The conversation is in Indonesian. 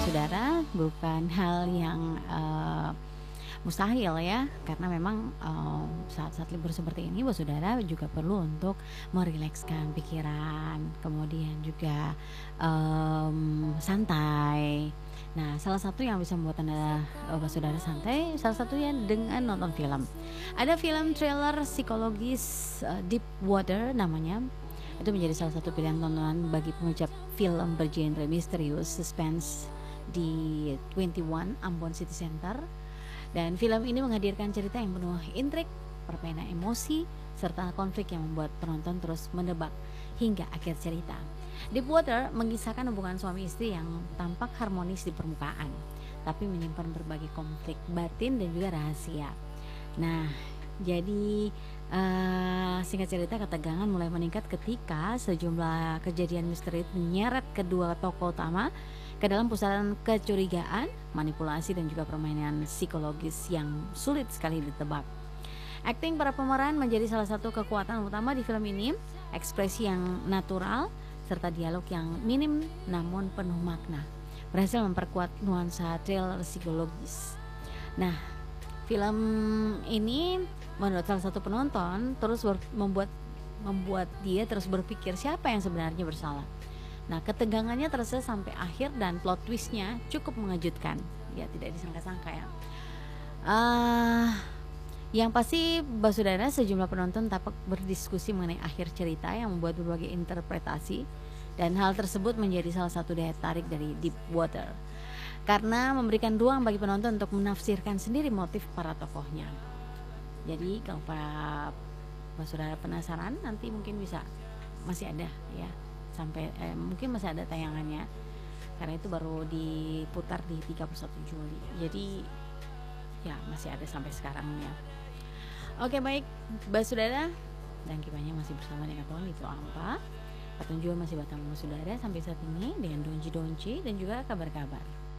Saudara, bukan hal yang mustahil ya, karena memang saat-saat libur seperti ini Saudara juga perlu untuk merilekskan pikiran, kemudian juga santai. Nah, salah satu yang bisa membuat Anda Saudara santai, salah satunya dengan nonton film. Ada film thriller psikologis Deep Water namanya. Itu menjadi salah satu pilihan tontonan bagi penggemar film bergenre misterius suspense di 21 Ambon City Center. Dan film ini menghadirkan cerita yang penuh intrik, permainan emosi, serta konflik yang membuat penonton terus menebak hingga akhir cerita. Deep Water mengisahkan hubungan suami istri yang tampak harmonis di permukaan, tapi menyimpan berbagai konflik batin dan juga rahasia. Nah, jadi singkat cerita, ketegangan mulai meningkat ketika sejumlah kejadian misteri menyeret kedua tokoh utama ke dalam pusaran kecurigaan, manipulasi, dan juga permainan psikologis yang sulit sekali ditebak. Akting para pemeran menjadi salah satu kekuatan utama di film ini. Ekspresi yang natural serta dialog yang minim namun penuh makna berhasil memperkuat nuansa thriller psikologis. Nah, film ini menurut salah satu penonton terus membuat dia terus berpikir siapa yang sebenarnya bersalah. Nah, ketegangannya terasa sampai akhir dan plot twistnya cukup mengejutkan. Ya, tidak disangka-sangka ya. Yang pasti Saudara, sejumlah penonton tampak berdiskusi mengenai akhir cerita yang membuat berbagai interpretasi, dan hal tersebut menjadi salah satu daya tarik dari Deep Water karena memberikan ruang bagi penonton untuk menafsirkan sendiri motif para tokohnya. Jadi kalau para Saudara penasaran, nanti mungkin masih ada ya, sampai mungkin masih ada tayangannya karena itu baru diputar di 31 Juli. Jadi ya masih ada sampai sekarang ya. Oke, baik Saudara, dan kipannya masih bersama dengan Tuhan itu apa? Patung juga masih batang Saudara sampai saat ini dengan donci-donci dan juga kabar-kabar.